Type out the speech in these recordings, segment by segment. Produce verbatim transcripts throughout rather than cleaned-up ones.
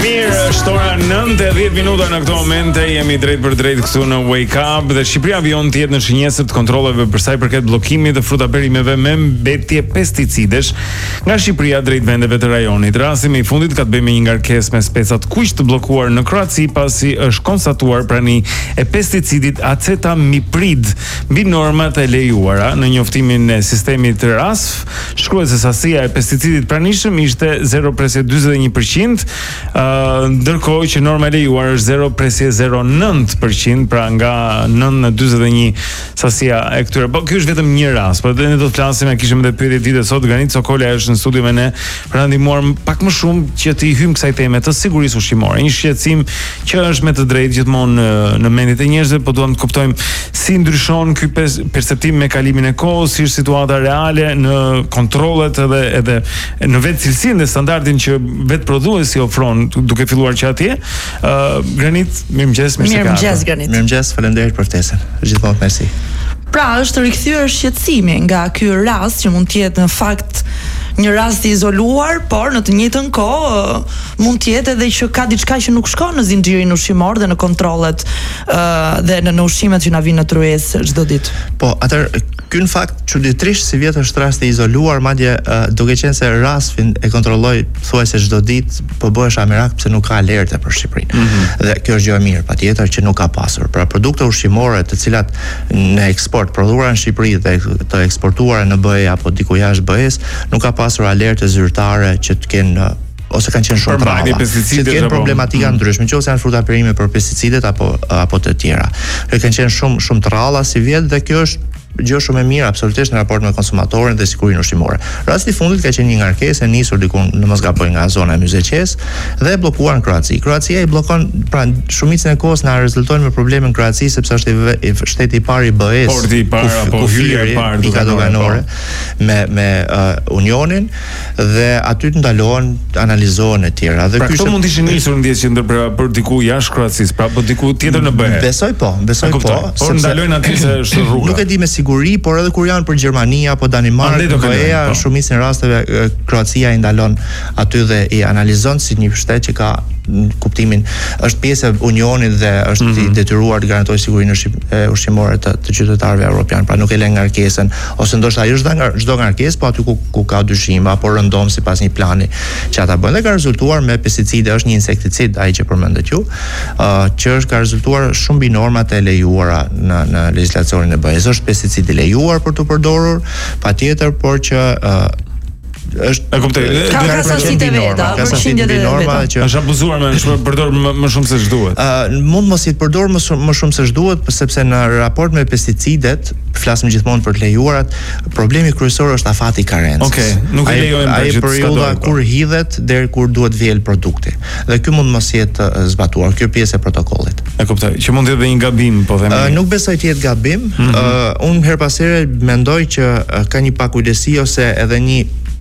Mirë, është ora nëntë e dhjetë minuta në këto momente, jemi drejt për drejt këtu në Wake Up dhe Shqipëria vion të jetë në shenjesë të kontrolleve për sa i përket bllokimit të frutaperimeve me mbetje pesticidesh nga Shqipëria drejt vendeve të rajonit. Rasti më i fundit ka të bëjë me një ngarkesë me speca të kuq të bllokuar në Kroaci pasi është konstatuar prani e pesticidit acetamiprid mbi normat e lejuara. Në njoftimin e sistemit R A S F, shkruhet se sasia e pesticidit pranishëm ishte zero presje dyzet e një përqind, uh, ndërkohë që norma e lejuar është zero presje zero nënt përqind, pra nga nënt në dyzet e një sasia e këtyre. Po ky është vetëm një rast, por ne do të flasim, e kishim edhe pyetje ditë sot. Granit Sokola është në studio me ne për ta ndihmuar pak më shumë që të i hym kësaj teme të sigurisë ushqimore. Një shqetësim që është me të drejtë gjithmonë në, në mendjet e njerëzve, po duam të kuptojmë si ndryshon ky perceptim me kalimin e kohës, si është situata reale në kontrollet edhe edhe në vetë cilësinë dhe standardin që vetë prodhuesi ofron, duke filluar që atje. Uh, Granit, mirëmëngjes, mirë se ka. Mirëmëngjes Granit. Mirëmëngjes, faleminderit për ftesën. Gjithmonë mersi. Pra, është rikthyer shqetësimi nga ky rast që mund të jetë në fakt një rast i izoluar, por në të njëjtën kohë mund të jetë edhe që ka diçka që nuk shkon në zinxhirin ushqimor dhe në kontrollet uh, dhe në, në ushqimet që na vinë në tryezë çdo ditë. Po, atëherë ky në fakt çuditërisht si vjet është rast i izoluar, madje uh, duke qenë se R A S F-in e kontrolloj thuajse çdo ditë, po bëhesh amirak pse nuk ka alerte për Shqipërinë. Mm-hmm. Dhe kjo është gjë e mirë, patjetër që nuk ka pasur. Pra produkte ushqimore të cilat në eksport prodhuara në Shqipëri dhe të eksportuara në B E apo diku jashtë B E-s, nuk ka pasur alerte zyrtare që të kenë ose kanë qenë shumë tralla, që të kenë problematika mm. ndryshme, nëse janë frutaperime për pesticidet apo apo të tjera. Që kanë qenë shumë shumë tralla si vjet dhe kjo është gjë shumë e mirë absolutisht në raport me konsumatorin dhe sigurinë ushqimore. Rasti i fundit ka qenë një ngarkesë e nisur diku në mos gaboj nga zona e Myzeqes dhe e bllokuar në Kroaci. Kroacia i bllokon, pra shumicën e kohës na rezultojnë me probleme në Kroaci sepse është i shteti i parë i B E-s. Porti i parë apo hyrja e parë pika doganore me me uh, Unionin dhe aty të ndalohen, analizohen e tjera. Dhe pra këto mund të ishin nisur ndjes që ndër për, për diku jashtë Kroacisë, pra po diku tjetër në B E. Besoj po, besoj po. Por ndalojnë aty se është rruga. Nuk e di me siguri, por edhe kur janë për Gjermania apo Danimarkë, B E-a, në shumicën e rasteve Kroacia i ndalon aty dhe i analizon si një shtet që ka kuptimin është pjesë e Unionit dhe është mm-hmm. i detyruar të garantojë sigurinë ushqimore të, të qytetarëve evropian, pra nuk e lën ngarkesën, ose ndoshta jo çdo ngarkesë, po aty ku, ku ka dyshim apo rëndom sipas një plani që ata bëjnë. Dhe ka rezultuar me pesticide, është një insekticid ai që përmendet ju, uh, që është ka rezultuar shumë mbi normat e lejuara në në legjislacionin e B E-s. Është pesticid i lejuar për të përdorur, patjetër, por që uh, është e kuptoj. Ka sasitë veta, përqindjet e veta. Është abuzuar me është përdor më, më shumë se ç'duhet. Ë uh, mund mos i të përdor më shumë më shumë se ç'duhet, sepse në raport me pesticidet, flasim gjithmonë për të lejuarat, problemi kryesor është afati i karencës. Okej, okay, nuk e lejojmë ai periudha kur hidhet deri kur duhet vjel produkti. Dhe ky mund mos jetë zbatuar, kjo pjesë e protokollit. E kuptoj. Që mund të jetë një gabim, po themi. Uh, nuk besoj të jetë gabim. Mm -hmm. uh, unë her pas here mendoj që uh, ka një pakujdesi ose edhe një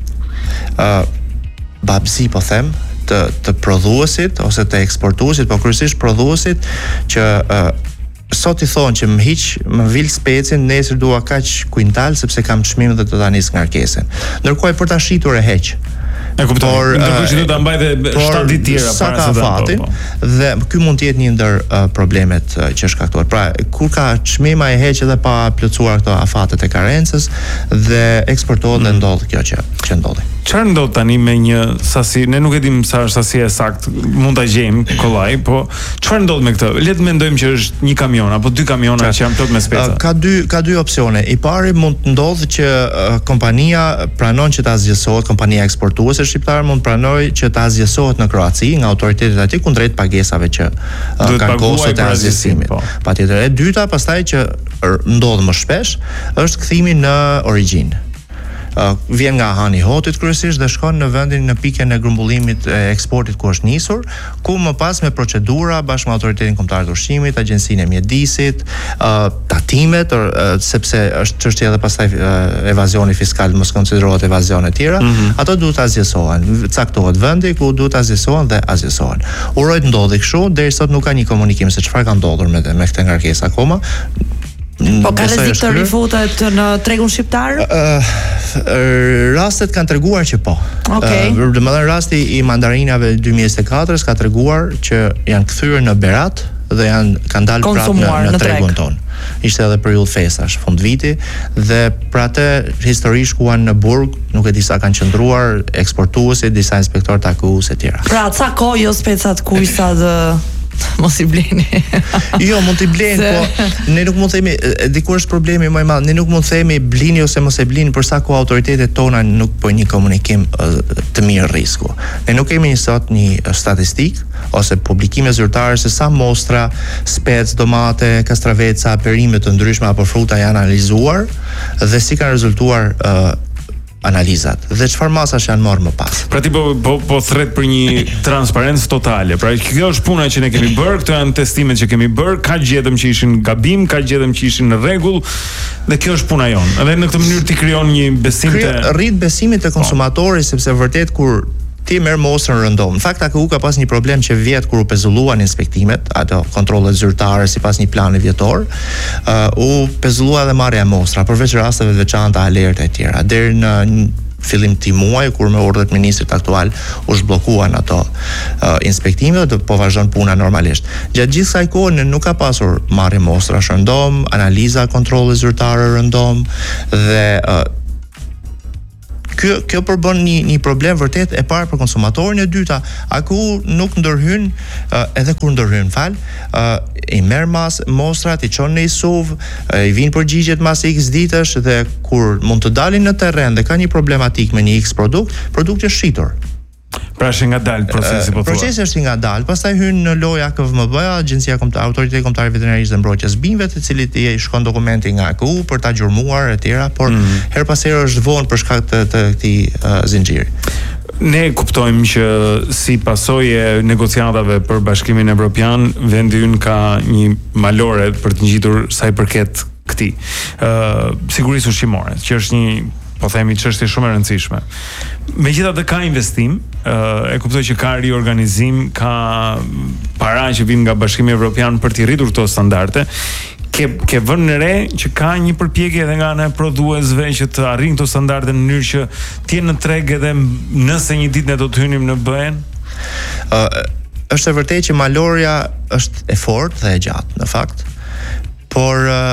Uh, babzi po them të të prodhuesit ose të eksportuesit, po kryesisht prodhuesit që uh, sot i thonë që më hiq, më vil specin, nesër dua kaq kuintal sepse kam çmim dhe do ta nis ngarkesën. Ndërkohë për ta shitur e heq. E kuptoj. Ndërkohë që do ta mbajë shtatë ditë tjera para se ta fatin. Po, po. Dhe ky mund të jetë një ndër uh, problemet uh, që shkaktuar. Pra, kur ka çmim ai heq edhe pa plotësuar këto afatet e karencës dhe eksportohet mm. dhe ndodh kjo që që ndodhi. Çfarë ndodh tani me një sasi, ne nuk e dim sa është sasia e saktë, mund ta gjejmë kollaj, po çfarë ndodh me këtë? Le të mendojmë që është një kamion apo dy kamiona që janë plot me speca. Ka dy ka dy opsione. I pari mund të ndodhë që uh, kompania pranon që ta zgjesohet, kompania eksportuese shqiptare mund pranoj që ta zgjesohet në Kroaci nga autoritetet aty kundrejt pagesave që uh, kanë kostot e zgjesimit. Po. Patjetër. E dyta, pastaj që ndodh më shpesh, është kthimi në origjinë. Uh, vjen nga hani i Hotit kryesisht dhe shkon në vendin në pikën e grumbullimit e eksportit ku është nisur, ku më pas me procedura bashkë me autoritetin kombëtar të ushqimit, agjencinë e mjedisit, uh, tatimet, uh, sepse është çështje edhe pastaj uh, evazioni fiskal, mos konsiderohet evazion e tjera, mm -hmm. ato duhet ta zgjesohen. Caktohet vendi ku duhet ta zgjesohen dhe azgjesohen. Uroj të ndodhi kështu, deri sot nuk ka një komunikim se çfarë ka ndodhur me me këtë ngarkesë akoma. Po ka rrezik të rifutet në tregun shqiptar? Uh, rastet kanë treguar që po. Okej. Uh, Domethënë rasti i mandarinave dy mijë e njëzet e katër ka treguar që janë kthyer në Berat dhe janë kanë dalë prapë në, në, në tregun ton. Ishte edhe periudhë festash, fund viti, dhe për atë histori shkuan në burg, nuk e di sa kanë qëndruar, eksportuesi, disa inspektor takues e tjera. Pra ca kohë jo specat kujsa dhe mos i bleni. Jo, mund t'i bleni, Se... po ne nuk mund të themi, dikur është problemi më i madh, ne nuk mund të themi blini ose mos e blini për sa kohë autoritetet tona nuk po një komunikim të mirë risku. Ne nuk kemi sot një statistik ose publikime zyrtare se sa mostra, spec, domate, kastraveca, perime të ndryshme apo fruta janë analizuar dhe si kanë rezultuar uh, analizat dhe çfarë masash janë marrë më pas. Pra ti po po, po thret për një transparencë totale. Pra kjo është puna që ne kemi bërë, këto janë testimet që kemi bërë, ka gjetëm që ishin gabim, ka gjetëm që ishin në rregull dhe kjo është puna jonë. Edhe në këtë mënyrë ti krijon një besim të rrit besimin te konsumatori, sepse vërtet kur ti merr mostrën rëndom. Në fakt A K U ka pas një problem që vjet kur u pezulluan inspektimet, ato kontrollet zyrtare sipas një plani vjetor, uh, u pezullua dhe marrja e mostra, përveç rasteve të veçanta, alerta e tjera. Deri në fillim të muaj kur me urdhët e ministrit aktual u zhbllokuan ato uh, inspektime dhe po vazhdon puna normalisht. Gjatë gjithë kësaj kohe ne nuk ka pasur marrje mostrash rëndom, analiza kontrolle zyrtare rëndom dhe uh, Kjo, kjo përbën një, një problem vërtet e parë për konsumatorin, e dyta, A K U nuk ndërhyn, uh, edhe kur ndërhyn, fal, uh, i merr mas mostrat, i çon në I S U V, uh, i vin përgjigjet mas X ditësh dhe kur mund të dalin në terren dhe ka një problematik me një X produkt, produkti është shitur. Pra është nga dalë procesi, po thua. Procesi është nga dalë, pastaj hyn në lojë A K V M B, Agjencia Kombëtare, Autoriteti Kombëtar Veterinarisë dhe Mbrojtjes Bimëve, të cilit i shkon dokumenti nga A K U për ta gjurmuar e tjera, por mm. her pas here është vonë për shkak të, të këtij uh, zinxhiri. Ne kuptojmë që si pasojë e negociatave për Bashkimin Evropian, vendi ynë ka një malore për të ngjitur sa i përket këtij. Ë uh, sigurisë ushqimore, që është një po themi çështje shumë e rëndësishme. Megjithatë ka investim, e kuptoj që ka riorganizim, ka para që vijnë nga Bashkimi Evropian për të rritur këto standarde. Ke ke vënë në re që ka një përpjekje edhe nga ana e prodhuesve që të arrijnë këto standarde në mënyrë që të jenë në treg edhe nëse një ditë ne do të hynim në B E-n? Ë uh, është e vërtetë që malorja është e fortë dhe e gjatë në fakt, por uh,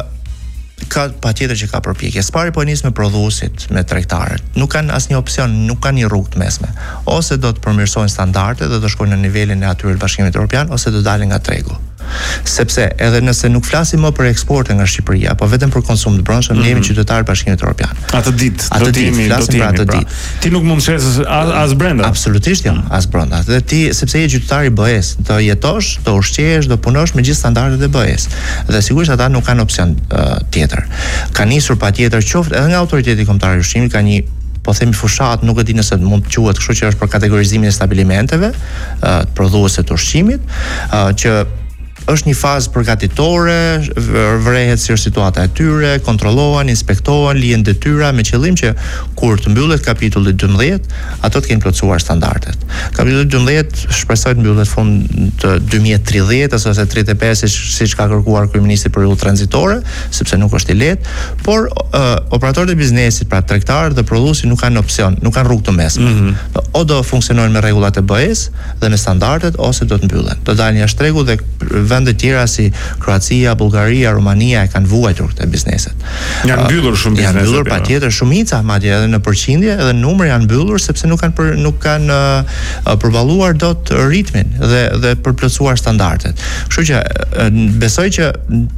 ka patjetër që ka përpjekje. Spari po nis me prodhuesit, me tregtarët. Nuk kanë asnjë opsion, nuk kanë një rrugë të mesme. Ose do të përmirësojnë standardet dhe do shkojnë në nivelin e atyre të Bashkimit Evropian, ose do dalin nga tregu. Sepse edhe nëse nuk flasim më për eksporte nga Shqipëria, po vetëm për konsum të brendshëm, ne jemi qytetarë të Bashkimit Evropian. Atë ditë, atë ditë, flasim për atë ditë. Ti nuk mund të shes as, as brenda. Absolutisht jo, as brenda. Dhe ti sepse je qytetar i B E-s, do jetosh, do ushqehesh, do punosh me gjithë standardet e B E-s. Dhe sigurisht ata nuk kanë opsion uh, tjetër. Ka nisur patjetër qoftë edhe nga Autoriteti Kombëtar i Ushqimit, ka një po themi fushat, nuk e di nëse mund të quhet kështu, që është për kategorizimin e stabilimenteve, uh, prodhuesve të ushqimit, uh, që është një fazë përgatitore, vrehet si është situata e tyre, kontrollohen, inspektohen, lihen detyra me qëllim që kur të mbyllet kapitulli dymbëdhjetë, ato të kenë plotësuar standardet. Kapitulli dymbëdhjetë shpresoj të mbyllet fund të dy mijë e tridhjetë ose tridhjetë e pesë, siç ka kërkuar kryeministri për periudhë tranzitore, sepse nuk është i lehtë, por uh, operatorët e biznesit, pra tregtarët dhe prodhuesit nuk kanë opsion, nuk kanë rrugë të mesme. Mm -hmm. O do funksionojnë me rregullat e B E-s dhe me standardet, ose do të mbyllen. Do dalin jashtë tregut dhe vende tjera si Kroacia, Bullgaria, Rumania e kanë vuajtur këto bizneset. Janë mbyllur shumë biznese. Janë mbyllur patjetër, shumica, madje edhe në përqindje, edhe numri janë mbyllur sepse nuk kanë për, nuk kanë uh, përballuar dot ritmin dhe dhe përplotësuar standardet. Kështu që uh, besoj që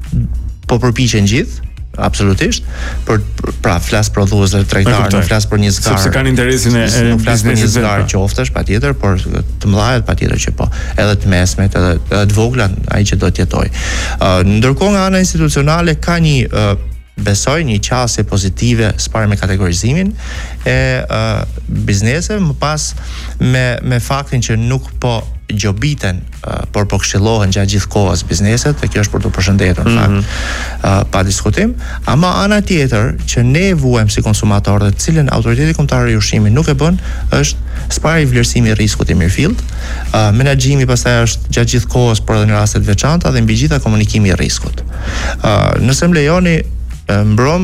po përpiqen gjithë, absolutisht, për pra flas prodhues dhe tregtar, nuk flas për një zgar. Sepse kanë interesin e nuk flas për një zgar qoftesh, patjetër, por të mëdhajet patjetër që po, edhe të mesmet, edhe, edhe të vogla, ai që do të jetojë. Uh, ndërkohë nga ana institucionale ka një uh, besoj një qasje pozitive së me kategorizimin e uh, bizneseve, më pas me me faktin që nuk po gjobiten, uh, por po këshillohen gjatë gjithë kohës bizneset, dhe kjo është për të përshëndetur në fakt, mm-hmm. uh, pa diskutim, ama ana tjetër që ne vuajmë si konsumatorë dhe cilën autoriteti kombëtar i ushqimit nuk e bën, është spari i vlerësimi i riskut i mirëfillt, uh, menaxhimi pastaj është gjatë gjithë kohës por edhe në raste të veçanta dhe mbi gjitha komunikimi i riskut. Uh, nëse më lejoni, uh, mbrom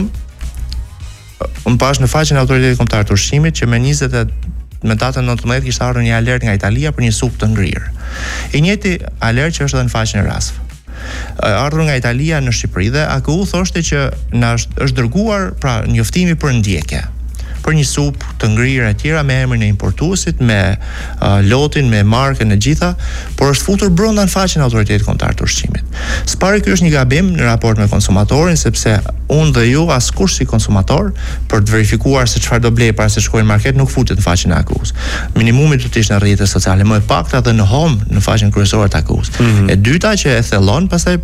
unë pash në faqen e autoritetit kombëtar të ushqimit që me njëzet e me datën nëntëmbëdhjetë kishte ardhur një alert nga Italia për një supë të ngrirë. I njëjti alert që është edhe në faqen e R A S F. Ardhur nga Italia në Shqipëri dhe A K U thoshte që na është, është dërguar pra njoftimi për ndjekje për një supë të ngrirë e tjera me emrin e importuesit, me uh, lotin, me markën e gjitha, por është futur brenda në faqen e autoritetit kombëtar të ushqimit. S'pari ky është një gabim në raport me konsumatorin, sepse unë dhe ju askush si konsumator për të verifikuar se çfarë do blej para se shkojë në market nuk futet në faqen e A K U-s. Minimumi do të ishte në rrjetet sociale, më e pakta dhe në home në faqen kryesore të A K U-s. Mm-hmm. E dyta që e thellon pastaj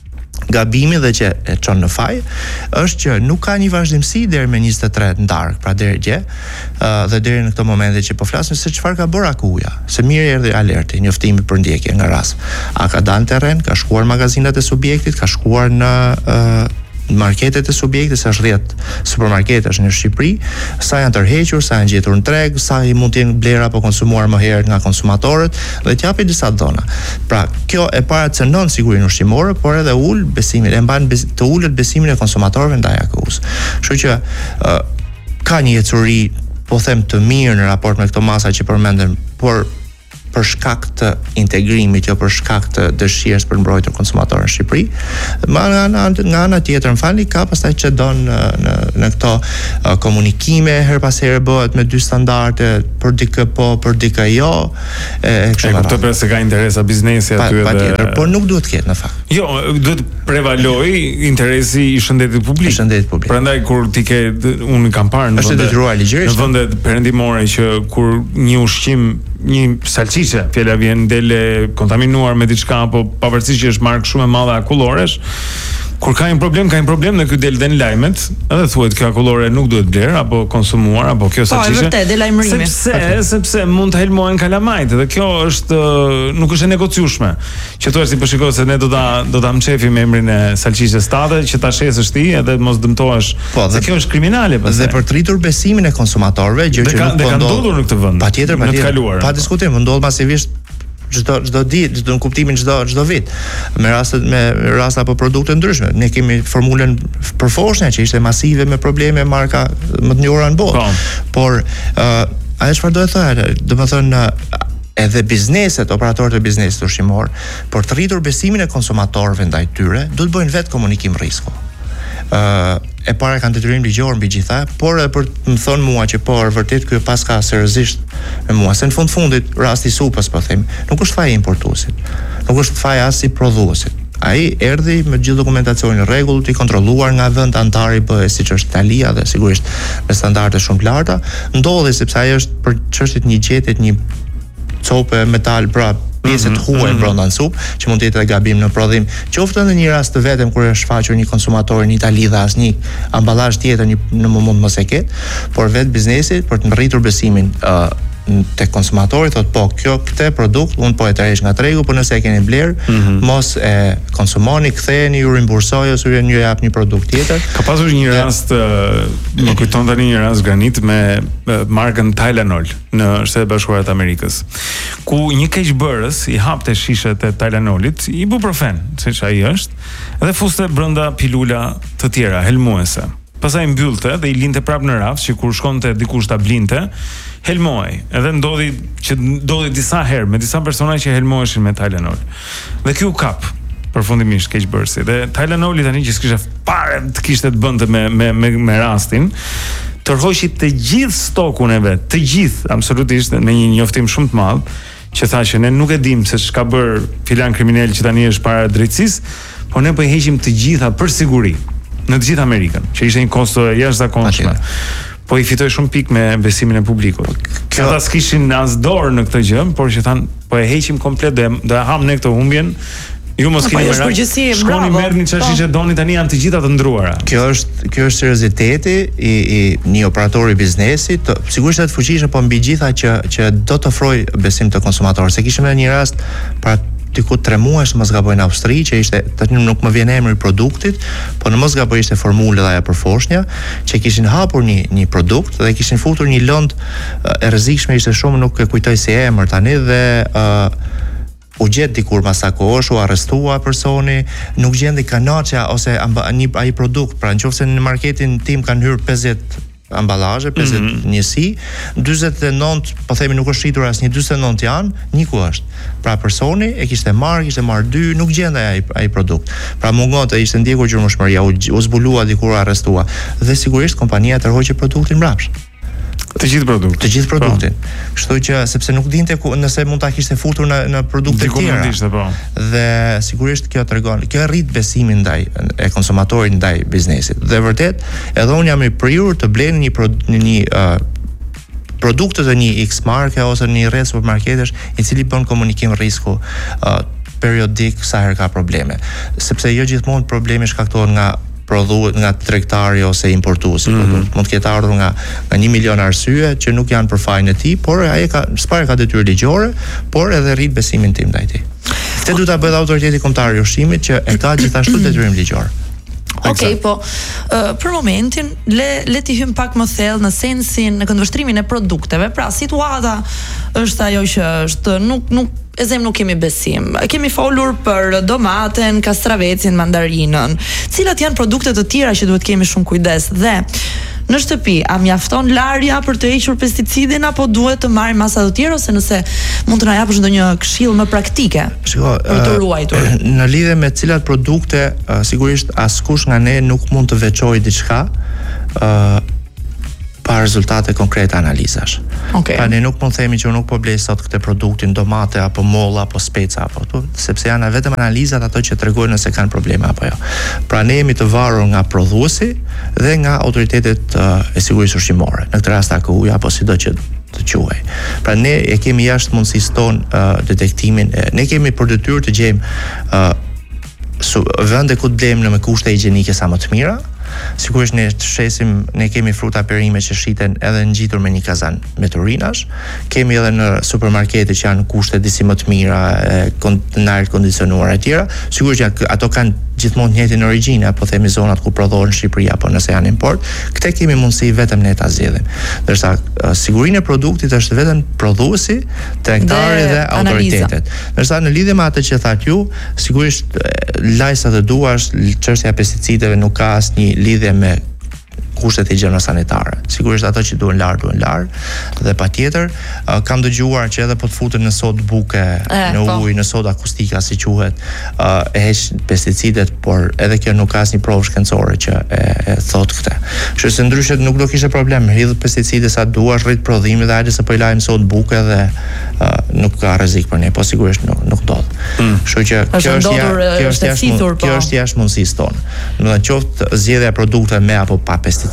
gabimi dhe që e çon në faj është që nuk ka një vazhdimsi deri me njëzet e tre ndark, pra deri gje, uh, dhe deri në këtë moment që po flasim se çfarë ka bërë A K U-ja. Se mirë erdhi alerti, njoftimi për ndjekje nga R A S F. A ka dalë në terren, ka shkuar në magazinat e subjektit, ka shkuar në uh, marketet e subjektit, sa është dhjetë supermarketesh në Shqipëri, sa janë tërhequr, sa janë gjetur në treg, sa i mund të jenë blera apo konsumuar më herët nga konsumatorët dhe t'japi disa dhona. Pra, kjo e para cënon sigurinë ushqimore, por edhe ul besimin, e mban bes, të ulët besimin e konsumatorëve ndaj A K U-s. Kështu që uh, ka një ecuri, po them të mirë në raport me këto masa që përmendem, por për shkak të integrimit, jo për shkak të dëshirës për mbrojtur konsumatorën në Shqipëri. Ma nga ana nga ana tjetër, më falni, ka pastaj që don në në, në këto uh, komunikime her pas here bëhet me dy standarde, për dikë po, për dikë jo, e kështu me radhë. Këtë se ka interesa biznesi aty edhe. Patjetër, por nuk duhet të ketë në fakt. Jo, duhet prevaloj interesi i shëndetit publik. I shëndetit publik. Prandaj kur ti ke unë kam parë në vende në vende perëndimore që kur një ushqim, një salcice, fjala vjen dele kontaminuar me diçka apo pavarësisht që është markë shumë e madhe akulloresh, kur ka një problem, ka një problem në ky del den lajmet, edhe thuhet kjo akullore nuk duhet bler apo konsumuar apo kjo salcice. Po, vërtet, e lajmërimi. Sepse, okay. sepse mund të helmohen kalamajt dhe kjo është nuk është e negociueshme. Që thua si po shikoj se ne do ta do ta mçefim emrin e salcices tate që ta shesësh ti edhe mos dëmtohesh. Po, se kjo është kriminale pastaj. Dhe për të rritur besimin e konsumatorëve, gjë që nuk po ndodhur në këtë vend. Patjetër, patjetër. Pa diskutim, ndodh masivisht çdo çdo ditë, çdo në kuptimin çdo çdo vit. Me raste me raste apo produkte ndryshme. Ne kemi formulën për foshnja që ishte masive me probleme marka më të njohura në botë. Por ë uh, ajo çfarë do të thotë, do të thonë edhe bizneset, operatorët e biznesit ushqimor, për të rritur besimin e konsumatorëve ndaj tyre, duhet bëjnë vetë komunikim risku. ë uh, e para kanë detyrim ligjor mbi gjitha, por edhe për të më thonë mua që po, vërtet ky pas ka seriozisht me mua, se në fund fundit rasti i supës po them, nuk është faji importuesit, nuk është faji as i prodhuesit. Ai erdhi me gjithë dokumentacionin rregullt, i kontrolluar nga vend antar i B E, siç është Italia dhe sigurisht me standarde shumë të larta, ndodhi sepse ai është për çështjet një gjetet një copë metal pra pjesë të huaj brenda në supë, që mund të jetë gabim në prodhim, qoftë në një rast të vetëm kur është shfaqur një konsumator në Itali dhe asnjë amballazh tjetër një në mund mos e ketë, por vetë biznesi për të rritur besimin uh, tek konsumatori thotë po, kjo këtë produkt unë po e tërheq nga tregu, por nëse e keni bler, mm-hmm. mos e konsumoni, ktheheni, ju rimbursoj ose ju jap një produkt tjetër. Ka pasur një rast, uh, më kujton tani një rast granit me uh, markën Tylenol në Shtetet Bashkuara të Amerikës, ku një keqbërës i hapte shishet e Tylenolit, ibuprofen, siç ai është, dhe fuste brenda pilula të tjera helmuese. Pastaj mbyllte dhe i linte prapë në rafsh, që kur shkonte dikush ta blinte, helmohej. Edhe ndodhi që ndodhi disa herë me disa persona që helmoheshin me Tylenol. Dhe ky u kap përfundimisht keqbërësi. Dhe Tylenoli tani që s'kishte fare të kishte të bënte me me me, me rastin, tërhoqi të gjithë stokun e vet, të gjithë, absolutisht me një njoftim shumë të madh, që thashë ne nuk e dim se ç'ka bër filan kriminal që tani është para drejtësisë, por ne po i heqim të gjitha për siguri në të gjithë Amerikën, që ishte një kosto e jashtëzakonshme. Po i fitoi shumë pikë me besimin e publikut. Kjo ata s'kishin as dorë në këtë gjë, por që thanë, po e heqim komplet, do do e ham ne këtë humbjen, Ju mos keni është përgjithësi, shkoni bravo. merrni çfarë që doni, tani janë të gjitha të ndruara. Kjo është kjo është serioziteti i, i një operatori biznesit, të, sigurisht është fuqishëm, po mbi gjitha që që do të ofroj besim të konsumatorëve. Se kishim edhe një rast para diku tre muajsh, mos gaboj, në Austri, që ishte, tani nuk më vjen emri i produktit, po në mos gaboj ishte formula ajo për foshnja, që kishin hapur një një produkt dhe kishin futur një lëndë e rrezikshme, ishte shumë, nuk e kujtoj si emër tani, dhe uh, u gjet dikur mas kohësh, u arrestua personi, nuk gjendi kanaçja ose amba, një ai produkt, pra nëse në marketin tim kanë hyrë pesëdhjetë amballazhe, pesëdhjetë mm -hmm. njësi, dyzet e nëntë, po themi nuk është rritur asnjë, dyzet e nëntë janë, një ku është. Pra personi e kishte marrë, kishte marrë dy, nuk gjendej ai ai produkt. Pra mungonte, ishte ndjekur gjurmëshmëria, u, u zbulua dikur, arrestua, dhe sigurisht kompania tërhoqi produktin mbrapsht. Të gjithë produktin. Të gjithë produktin. Kështu që sepse nuk dinte ku, nëse mund ta kishte futur në në produkte të tjera. Ishte, po. Dhe sigurisht kjo tregon, kjo rrit besimin ndaj e konsumatorit ndaj biznesit. Dhe vërtet, edhe unë jam i prirur të blej një pro, një, një uh, produkte të një X marke ose një rreth supermarketesh i cili bën komunikim rrisku uh, periodik sa herë ka probleme. Sepse jo gjithmonë problemi shkaktohet nga prodhues nga tregtari ose importuesi. Mm -hmm. Mund të ketë ardhur nga nga një milion arsye që nuk janë për fajin e tij, por ai ka s'para ka detyrë ligjore, por edhe rrit besimin tim ndaj tij. Këtë duhet ta bëjë autoriteti kombëtar i ushqimit që e ka gjithashtu detyrim ligjor. Okej, okay, po uh, për momentin le le të hym pak më thellë në sensin në këndvështrimin e produkteve. Pra situata është ajo që është nuk nuk e them nuk kemi besim. Kemi folur për domaten, kastravecin, mandarinën, cilat janë produkte të tjera që duhet kemi shumë kujdes. Dhe në shtëpi, a mjafton larja për të hequr pesticidin apo duhet të marrim masa të tjera, ose nëse mund të na japësh ndonjë këshill më praktike Shiko, për të ruajtur? Në lidhje me cilat produkte, uh, sigurisht askush nga ne nuk mund të veçojë diçka uh, pa rezultate konkrete analizash. Okay. Pra ne nuk mund të themi që nuk po blej sot këtë produktin, domate apo molla apo speca apo to, sepse janë vetëm analizat ato që tregojnë nëse kanë probleme apo jo. Pra ne jemi të varur nga prodhuesi dhe nga autoritetet uh, e sigurisë ushqimore. Në këtë rast A K U-ja apo sido që të quaj. Pra ne e kemi jashtë mundësisë tonë uh, detektimin, e, ne kemi për detyrë të gjejmë uh, su, vende ku të blejmë në me kushte higjienike sa më të mira. Sigurisht ne shesim, ne kemi fruta perime që shiten edhe ngjitur me një kazan me turinash, kemi edhe në supermarkete që janë kushte disi më të mira, në aer kondicionuar e tjera. Sigurisht që ato kanë gjithmonë të njëjtin origjinë, apo themi zonat ku prodhohen në Shqipëri apo nëse janë import, këtë kemi mundësi vetëm ne ta zgjedhim. Ndërsa sigurinë e produktit është vetëm prodhuesi, tregtari dhe, dhe autoritetet. Ndërsa në lidhje me atë që thatë ju, sigurisht lajsa të duash, çështja e pesticideve nuk ka asnjë lidhje me kushtet higjieno-sanitare. Sigurisht ato që duhen lar, duhen lar. Dhe patjetër uh, kam dëgjuar që edhe po të futen në sodë buke, e, në ujë, në sodë akustika si quhet, uh, e heq pesticidet, por edhe kjo nuk ka asnjë provë shkencore që e, e thot këtë. Kështu që ndryshe nuk do kishte problem, hidh pesticide sa duash, rrit prodhimin dhe hajde se po i lajm sodë buke dhe uh, nuk ka rrezik për ne, po sigurisht nuk nuk ndodh. Kështu mm. që kjo është ja, kjo është jashtë kjo është jashtë mundësisë tonë. Do të qoftë zgjedhja e produkteve me apo pa pesticide,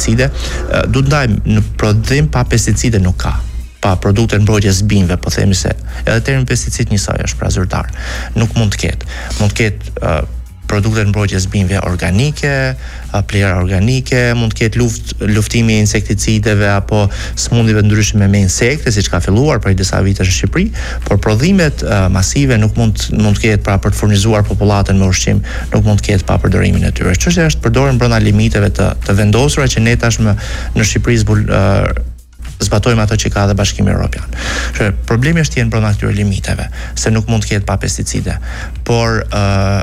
du të ndajmë në prodhim pa pesticide nuk ka, pa produkte mbrojtjes bimëve, po themi se edhe termi pesticid njësoj është pra zyrtar, nuk mund të ketë mund të ketë uh, produkte mbrojtjes bimëve organike, plera organike, mund të ketë luft, luftimi e insekticideve apo smundjeve ndryshme me insekte, siç ka filluar prej disa vitesh në Shqipëri, por prodhimet uh, masive nuk mund mund të ketë pra për të furnizuar popullatën me ushqim, nuk mund të ketë pa përdorimin e tyre. Çështja është përdoren brenda limiteve të, të vendosura që ne tashmë në Shqipëri zbul, uh, zbatojmë ato që ka dhe Bashkimi Evropian. Që problemi është jenë brenda këtyre limiteve, se nuk mund të ketë pa pesticide, por uh,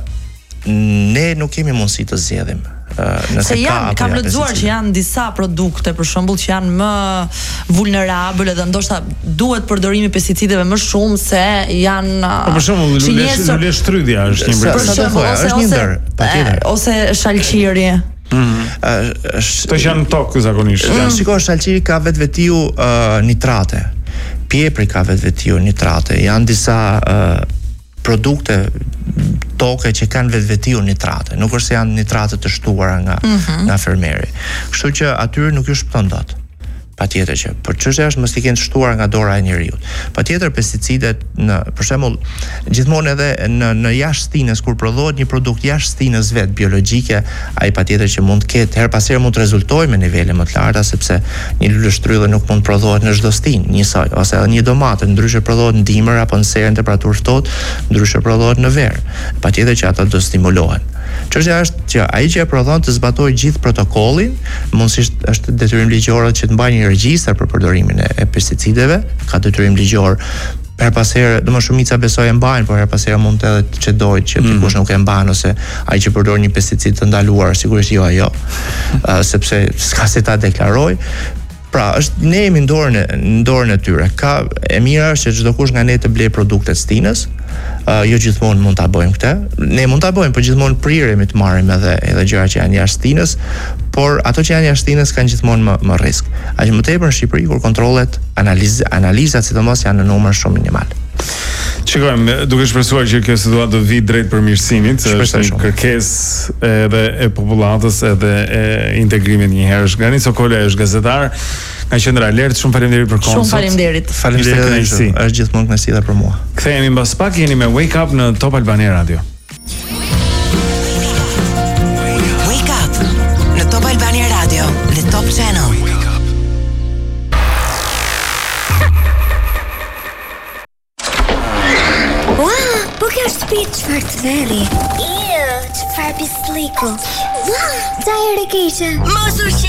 ne nuk kemi mundësi të zgjedhim. Uh, se janë, kam lexuar që janë disa produkte për shembull që janë më vulnerabël dhe ndoshta duhet përdorimi pesticideve më shumë se janë uh, për shembull lule shtrydhja është një për shembull ose është një ndër, patjetër. Ose shalqiri. Mhm. Këto janë tokë zakonisht. Mm. Shiko, shalqiri ka vetvetiu uh, nitrate. Piepri ka vetvetiu nitrate. Janë disa uh, produkte toke që kanë vetvetiu nitrate, nuk është se janë nitrate të shtuara nga mm -hmm. nga fermeri. Kështu që aty nuk ju shpëton dot. Patjetër që, por çështja është mos i kenë shtuar nga dora e njeriu. Patjetër pesticidet në, për shembull, gjithmonë edhe në në jashtë stinës kur prodhohet një produkt jashtë stinës vet biologjike, ai patjetër që mund të ketë her pas here mund të rezultojë me nivele më të larta sepse një lule shtryllë nuk mund të prodhohet në çdo stinë njësoj, ose edhe një domatë ndryshe prodhohet në dimër apo në serë në temperaturë ftohtë, ndryshe prodhohet në verë. Patjetër që ato do stimulohen. Çështja është që ai që e prodhon të zbatojë gjithë protokollin, mundësisht është detyrim ligjor që të mbajë një regjistër për përdorimin e, e pesticideve, ka detyrim ligjor. Her pas here, do më shumica besoj e mbajnë, por her pas here mund të edhe të çedojë që mm. dikush nuk e mban ose ai që përdor një pesticid të ndaluar, sigurisht jo ajo, uh, sepse s'ka se ta deklaroj. Pra, është ne jemi në dorën e në dorën e tyre. Ka e mira është që çdo kush nga ne të blej produktet stinës. Uh, jo gjithmonë mund ta bëjmë këtë. Ne mund ta bëjmë, por gjithmonë priremi të marrim edhe edhe gjëra që janë jashtë stinës, por ato që janë jashtë stinës kanë gjithmonë më, më rrezik. Aq më tepër në Shqipëri kur kontrollet, analizë, analizat sidomos janë në numër shumë minimal. Shikojmë, duke shpresuar që kjo situatë do vi drejt përmirësimit, është një kërkesë edhe e popullatës edhe e integrimit një herë. Grani Sokole është gazetar nga Qendra Alert. Shumë faleminderit për kohën. Shumë faleminderit. Faleminderit, është gjithmonë kënaqësi edhe për mua. Kthehemi mbas pak, jeni me Wake Up në Top Albania Radio. Wake Up në Top Albania Radio, the Top Channel. Çfarë të veri? Iu, çfarë pisliku? Ua, ta e rekeqe. Mos u